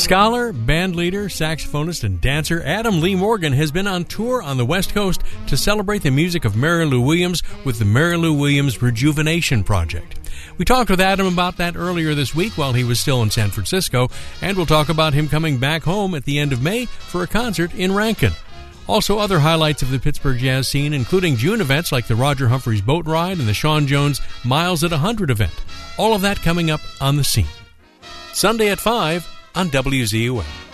Scholar, bandleader, saxophonist, and dancer Adam Lee Morgan has been on tour on the West Coast to celebrate the music of Mary Lou Williams with the Mary Lou Williams Rejuvenation Project. We talked with Adam about that earlier this week while he was still in San Francisco, and we'll talk about him coming back home at the end of May for a concert in Rankin. Also, other highlights of the Pittsburgh jazz scene, including June events like the Roger Humphreys Boat Ride and the Sean Jones Miles at 100 event. All of that coming up on The Scene. Sunday at 5 on WZUM.